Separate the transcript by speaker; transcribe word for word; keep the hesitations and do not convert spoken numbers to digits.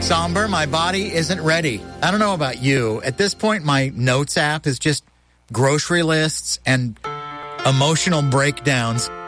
Speaker 1: Somber, my body isn't ready. I don't know about you. At this point, my notes app is just grocery lists and emotional breakdowns.